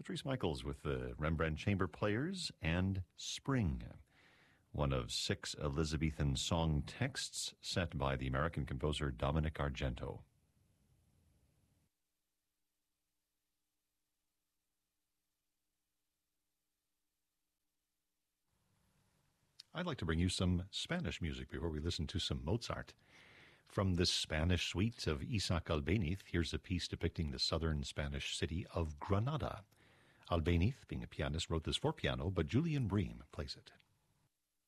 Patrice Michaels with the Rembrandt Chamber Players and Spring, one of 6 Elizabethan song texts set by the American composer Dominic Argento. I'd like to bring you some Spanish music before we listen to some Mozart. From the Spanish suite of Isaac Albéniz, here's a piece depicting the southern Spanish city of Granada. Albéniz, being a pianist, wrote this for piano, but Julian Bream plays it.